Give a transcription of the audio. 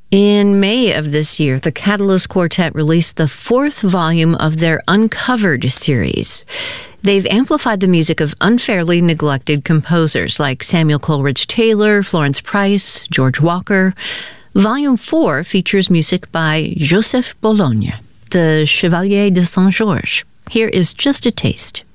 In May of this year, the Catalyst Quartet released the fourth volume of their Uncovered series. They've amplified the music of unfairly neglected composers like Samuel Coleridge Taylor, Florence Price, George Walker. Volume 4 features music by Joseph Bologne, the Chevalier de Saint-Georges. Here is just a taste.